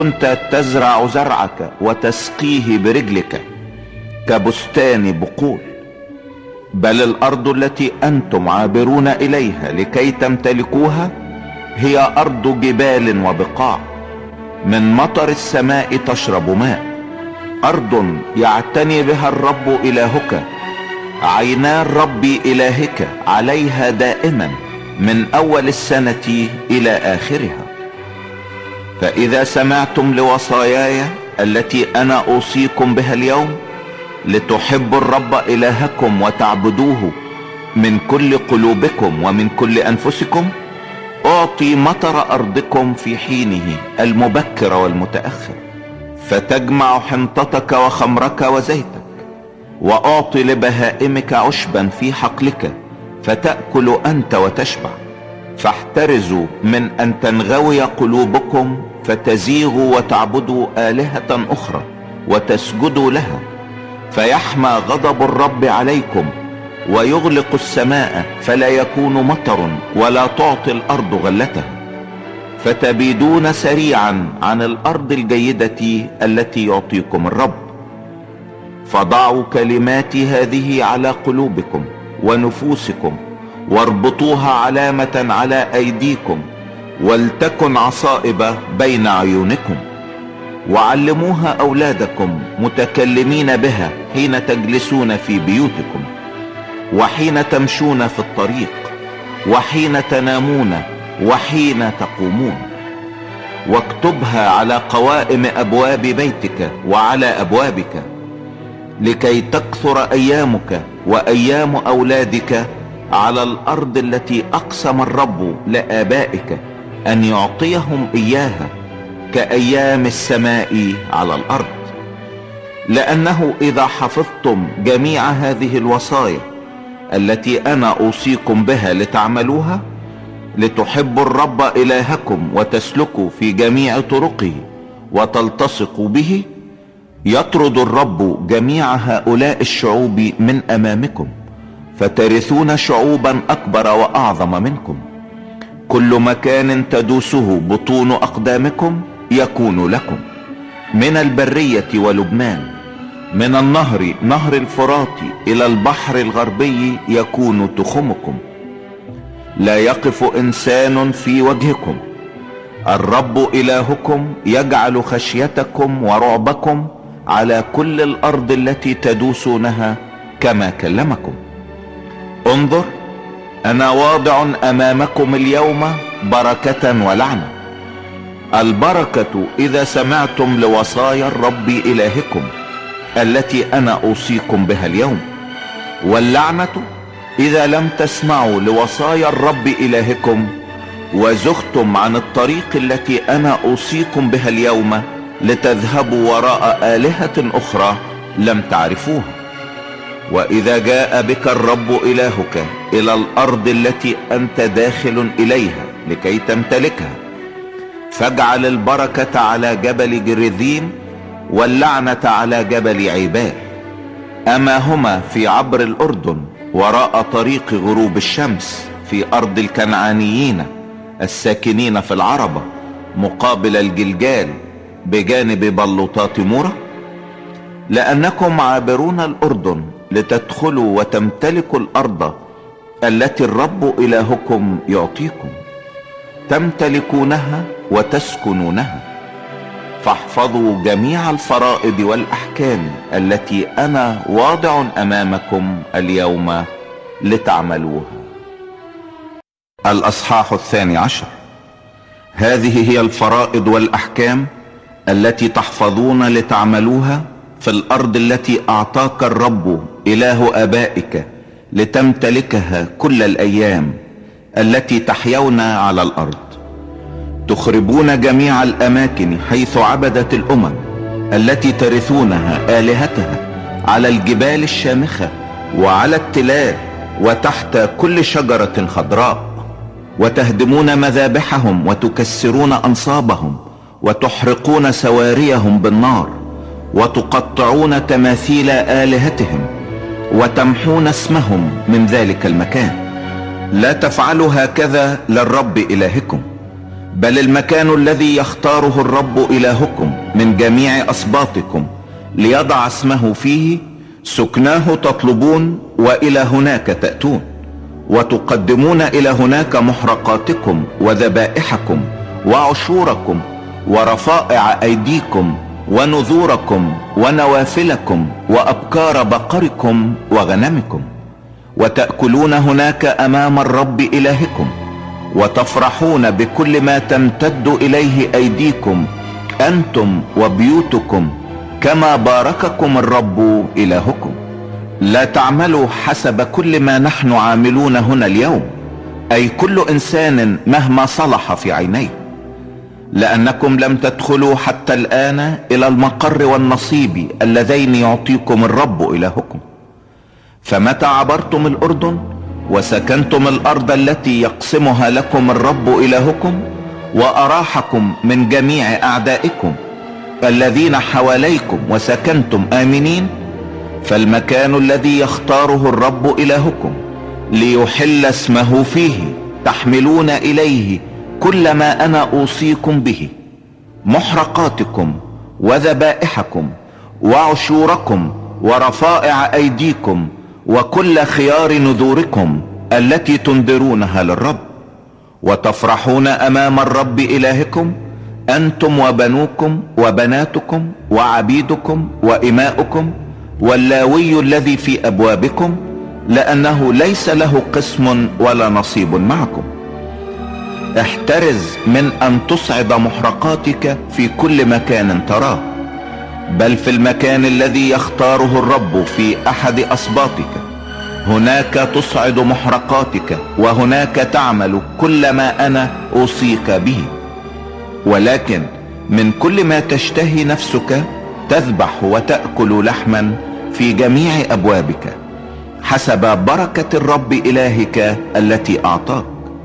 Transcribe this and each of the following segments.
كنت تزرع زرعك وتسقيه برجلك كبستان بقول، بل الارض التي انتم عابرون اليها لكي تمتلكوها هي ارض جبال وبقاع، من مطر السماء تشرب ماء، ارض يعتني بها الرب الهك، عينا الرب الهك عليها دائما من اول السنة الى اخرها. فاذا سمعتم لوصاياي التي انا اوصيكم بها اليوم، لتحبوا الرب الهكم وتعبدوه من كل قلوبكم ومن كل انفسكم، اعطي مطر ارضكم في حينه المبكر والمتأخر، فتجمع حنطتك وخمرك وزيتك، واعطي لبهائمك عشبا في حقلك فتأكل انت وتشبع. فاحترزوا من ان تنغوي قلوبكم فتزيغوا وتعبدوا آلهة اخرى وتسجدوا لها، فيحمى غضب الرب عليكم ويغلق السماء فلا يكون مطر ولا تعطي الارض غلتها، فتبيدون سريعا عن الارض الجيدة التي يعطيكم الرب. فضعوا كلماتي هذه على قلوبكم ونفوسكم، واربطوها علامة على ايديكم، ولتكن عصائب بين عيونكم، وعلموها اولادكم متكلمين بها حين تجلسون في بيوتكم، وحين تمشون في الطريق، وحين تنامون، وحين تقومون. واكتبها على قوائم ابواب بيتك وعلى ابوابك، لكي تكثر ايامك وايام اولادك على الارض التي اقسم الرب لآبائك ان يعطيهم اياها، كايام السماء على الارض. لانه اذا حفظتم جميع هذه الوصايا التي انا اوصيكم بها لتعملوها، لتحبوا الرب الهكم وتسلكوا في جميع طرقه وتلتصقوا به، يطرد الرب جميع هؤلاء الشعوب من امامكم، فترثون شعوبا اكبر واعظم منكم. كل مكان تدوسه بطون اقدامكم يكون لكم، من البرية ولبنان، من النهر نهر الفرات الى البحر الغربي يكون تخمكم. لا يقف انسان في وجهكم، الرب الهكم يجعل خشيتكم ورعبكم على كل الارض التي تدوسونها كما كلمكم. انظر، انا واضع امامكم اليوم بركة ولعنة. البركة اذا سمعتم لوصايا الرب الهكم التي انا اوصيكم بها اليوم، واللعنة اذا لم تسمعوا لوصايا الرب الهكم وزغتم عن الطريق التي انا اوصيكم بها اليوم، لتذهبوا وراء آلهة اخرى لم تعرفوها. واذا جاء بك الرب الهك الى الارض التي انت داخل اليها لكي تمتلكها، فاجعل البركة على جبل جرذيم واللعنة على جبل عيبال، اما هما في عبر الاردن وراء طريق غروب الشمس في ارض الكنعانيين الساكنين في العربة مقابل الجلجال بجانب بلوطات مورة. لانكم عابرون الاردن لتدخلوا وتمتلكوا الارض التي الرب الهكم يعطيكم، تمتلكونها وتسكنونها. فاحفظوا جميع الفرائض والاحكام التي انا واضع امامكم اليوم لتعملوها. الاصحاح 12. هذه هي الفرائض والاحكام التي تحفظون لتعملوها في الارض التي اعطاك الرب اله ابائك لتمتلكها كل الايام التي تحيون على الارض. تخربون جميع الاماكن حيث عبدت الامم التي ترثونها آلهتها على الجبال الشامخة وعلى التلال وتحت كل شجرة خضراء، وتهدمون مذابحهم وتكسرون انصابهم وتحرقون سواريهم بالنار، وتقطعون تماثيل آلهتهم وتمحون اسمهم من ذلك المكان. لا تفعلوا هكذا للرب إلهكم، بل المكان الذي يختاره الرب إلهكم من جميع أسباطكم ليضع اسمه فيه سكناه تطلبون، وإلى هناك تأتون وتقدمون إلى هناك محرقاتكم وذبائحكم وعشوركم ورفائع أيديكم ونذوركم ونوافلكم وأبكار بقركم وغنمكم، وتأكلون هناك أمام الرب إلهكم، وتفرحون بكل ما تمتد إليه أيديكم أنتم وبيوتكم، كما بارككم الرب إلهكم. لا تعملوا حسب كل ما نحن عاملون هنا اليوم، أي كل إنسان مهما صلح في عينيه، لأنكم لم تدخلوا حتى الآن إلى المقر والنصيب اللذين يعطيكم الرب إلهكم. فمتى عبرتم الأردن وسكنتم الأرض التي يقسمها لكم الرب إلهكم، وأراحكم من جميع أعدائكم الذين حواليكم وسكنتم آمنين، فالمكان الذي يختاره الرب إلهكم ليحل اسمه فيه تحملون إليه كل ما أنا أوصيكم به، محرقاتكم وذبائحكم وعشوركم ورفائع أيديكم وكل خيار نذوركم التي تنذرونها للرب، وتفرحون أمام الرب إلهكم أنتم وبنوكم وبناتكم وعبيدكم وإماؤكم واللاوي الذي في أبوابكم، لأنه ليس له قسم ولا نصيب معكم. احترز من أن تصعد محرقاتك في كل مكان تراه، بل في المكان الذي يختاره الرب في أحد أسباطك، هناك تصعد محرقاتك، وهناك تعمل كل ما أنا أوصيك به. ولكن من كل ما تشتهي نفسك تذبح وتأكل لحما في جميع أبوابك، حسب بركة الرب إلهك التي أعطاك.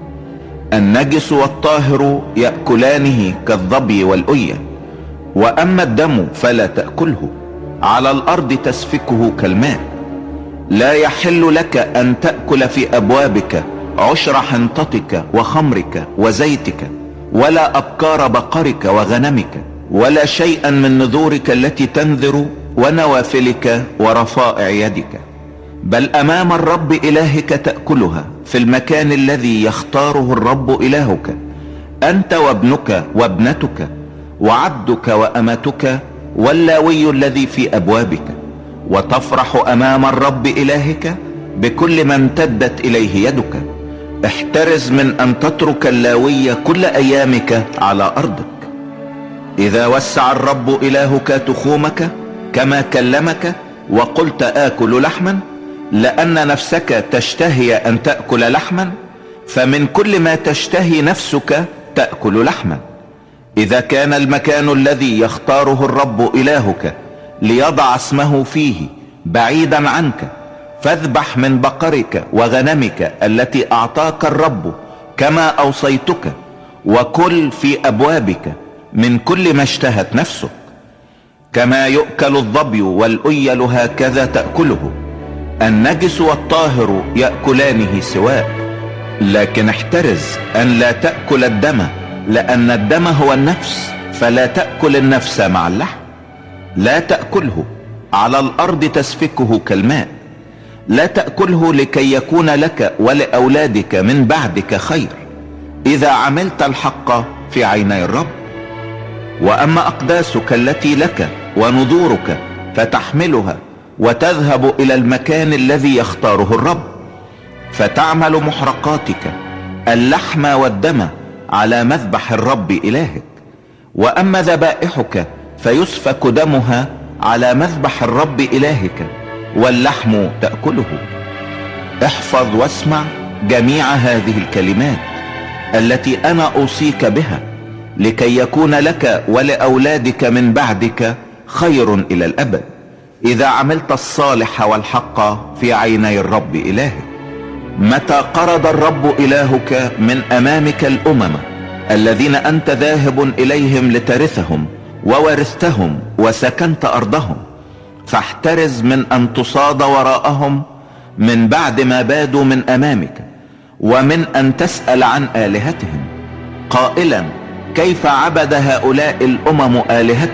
النجس والطاهر يأكلانه كالظبي والأية، وأما الدم فلا تأكله، على الأرض تسفكه كالماء. لا يحل لك أن تأكل في أبوابك عشر حنطتك وخمرك وزيتك، ولا أبكار بقرك وغنمك، ولا شيئا من نذورك التي تنذر ونوافلك ورفائع يدك، بل أمام الرب إلهك تأكلها في المكان الذي يختاره الرب إلهك، أنت وابنك وابنتك وعبدك وأمتك واللاوي الذي في أبوابك. وتفرح أمام الرب إلهك بكل ما امتدت إليه يدك. احترز من أن تترك اللاوي كل أيامك على أرضك. إذا وسع الرب إلهك تخومك كما كلمك وقلت آكل لحما، لأن نفسك تشتهي أن تأكل لحما، فمن كل ما تشتهي نفسك تأكل لحما. إذا كان المكان الذي يختاره الرب إلهك ليضع اسمه فيه بعيدا عنك، فاذبح من بقرك وغنمك التي أعطاك الرب كما أوصيتك، وكل في أبوابك من كل ما اشتهت نفسك. كما يؤكل الظبي والأيل هكذا تأكله. النجس والطاهر يأكلانه سواء، لكن احترز أن لا تأكل الدم، لأن الدم هو النفس، فلا تأكل النفس مع اللحم. لا تأكله، على الأرض تسفكه كالماء. لا تأكله لكي يكون لك ولأولادك من بعدك خير، إذا عملت الحق في عيني الرب. وأما أقداسك التي لك ونذورك فتحملها وتذهب إلى المكان الذي يختاره الرب، فتعمل محرقاتك اللحم والدم على مذبح الرب إلهك. وأما ذبائحك فيسفك دمها على مذبح الرب إلهك، واللحم تأكله. احفظ واسمع جميع هذه الكلمات التي أنا أوصيك بها، لكي يكون لك ولأولادك من بعدك خير إلى الأبد، إذا عملت الصالح والحق في عيني الرب إلهك. متى قرض الرب إلهك من أمامك الأمم الذين أنت ذاهب إليهم لترثهم وورثتهم وسكنت أرضهم، فاحترز من أن تصاد وراءهم من بعد ما بادوا من أمامك، ومن أن تسأل عن آلهتهم. قائلا: كيف عبد هؤلاء الامم الهة